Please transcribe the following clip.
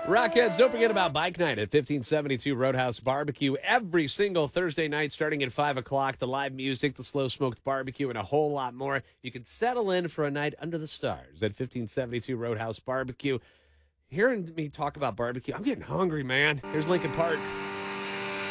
Rockheads, don't forget about Bike Night at 1572 Roadhouse Barbecue every single Thursday night starting at 5 o'clock. The live music, the slow-smoked barbecue, and a whole lot more. You can settle in for a night under the stars at 1572 Roadhouse Barbecue. Hearing me talk about barbecue, I'm getting hungry, man. Here's Lincoln Park.